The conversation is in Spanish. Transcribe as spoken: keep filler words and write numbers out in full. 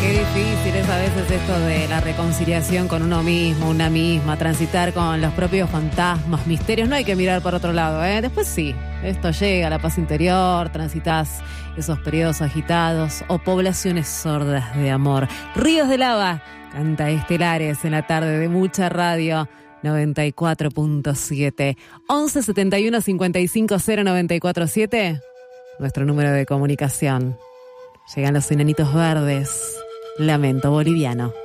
Qué difícil es a veces esto de la reconciliación con uno mismo, una misma, transitar con los propios fantasmas, misterios. No hay que mirar por otro lado, ¿eh? Después sí, esto llega a la paz interior, transitas esos periodos agitados o poblaciones sordas de amor. Ríos de Lava canta Estelares en la tarde de Mucha Radio noventa y cuatro punto siete. once setenta y uno cincuenta y cinco cero noventa y cuatro siete, nuestro número de comunicación. Llegan los enanitos verdes. Lamento boliviano.